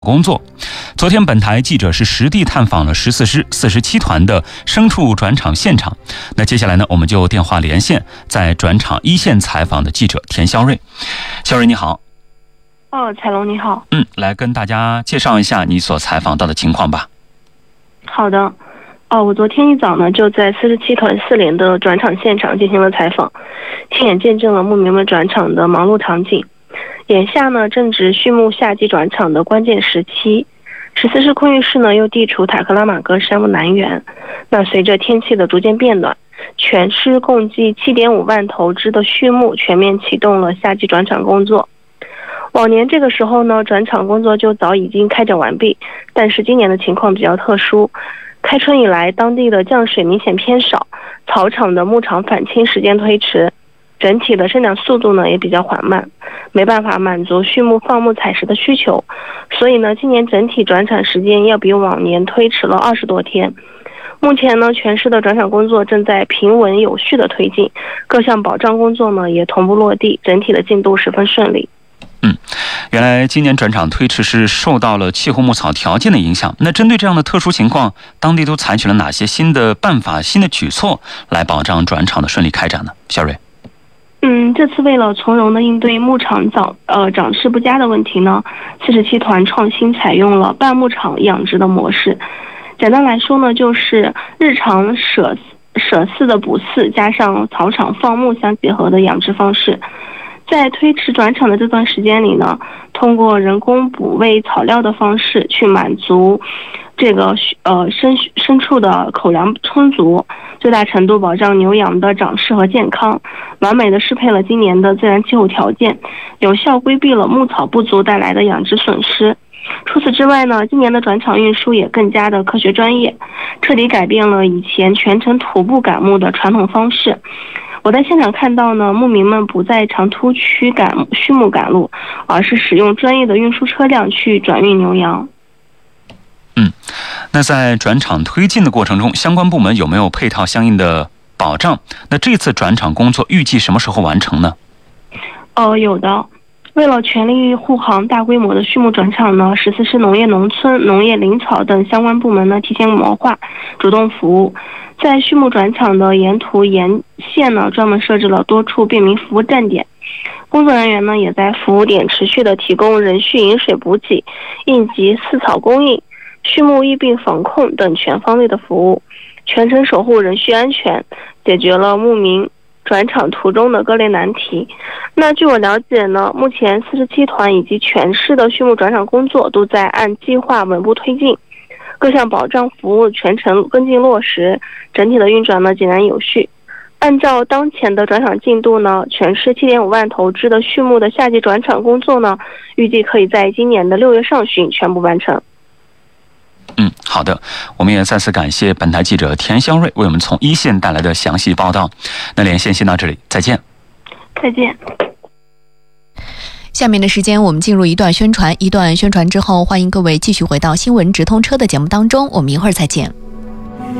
工作。昨天本台记者是实地探访了14师47团的牲畜转场现场。那接下来呢，我们就电话连线在转场一线采访的记者田肖瑞。肖瑞你好。 彩龙你好。 来跟大家介绍一下你所采访到的情况吧。 好的。我昨天一早呢就在47团4连的转场现场进行了采访，亲眼见证了牧民们转场的忙碌场景。眼下呢正值畜牧夏季转场的关键时期，14师空域市呢又地处塔克拉玛戈山木南缘。那随着天气的逐渐变暖，全师共计7.5万头只的畜牧全面启动了夏季转场工作。往年这个时候呢，转场工作就早已经开展完毕，但是今年的情况比较特殊。开春以来，当地的降水明显偏少，草场的牧场返青时间推迟，整体的生长速度呢也比较缓慢，没办法满足畜牧放牧采食的需求，所以呢，今年整体转场时间要比往年推迟了20多天。目前呢，全市的转场工作正在平稳有序的推进，各项保障工作呢也同步落地，整体的进度十分顺利。 原来今年转场推迟是受到了气候牧草条件的影响。那针对这样的特殊情况，当地都采取了哪些新的办法、新的举措来保障转场的顺利开展呢？肖瑞。 这次为了从容的应对牧场长势不佳的问题呢，47团创新采用了半牧场养殖的模式。简单来说呢，就是日常舍饲的补饲加上草场放牧相结合的养殖方式。在推迟转场的这段时间里呢，通过人工补喂草料的方式去满足这个牲畜的口粮充足，最大程度保障牛羊的长势和健康，完美的适配了今年的自然气候条件，有效规避了牧草不足带来的养殖损失。除此之外呢，今年的转场运输也更加的科学专业，彻底改变了以前全程徒步赶牧的传统方式。我在现场看到呢，牧民们不在长途区畜牧赶路，而是使用专业的运输车辆去转运牛羊。 那在转场推进的过程中，相关部门有没有配套相应的保障？那这次转场工作预计什么时候完成呢？ 有的。为了全力护航大规模的畜牧转场呢，14师农业农村、农业林草等相关部门呢提前谋划，主动服务。在畜牧转场的沿途沿线呢，专门设置了多处便民服务站点，工作人员呢也在服务点持续的提供人畜饮水补给、应急饲草供应、畜牧疫病防控等全方位的服务，全程守护人畜安全，解决了牧民转场途中的各类难题。那据我了解呢，目前47团以及全市的畜牧转场工作都在按计划稳步推进，各项保障服务全程跟进落实，整体的运转呢井然有序。按照当前的转场进度呢，全市7.5万头只的畜牧的夏季转场工作呢，预计可以在今年的6月上旬全部完成。 好的，我们也再次感谢本台记者田肖瑞为我们从一线带来的详细报道。那连线先到这里，再见。 再见。 下面的时间我们进入一段宣传之后，欢迎各位继续回到新闻直通车的节目当中，我们一会儿再见。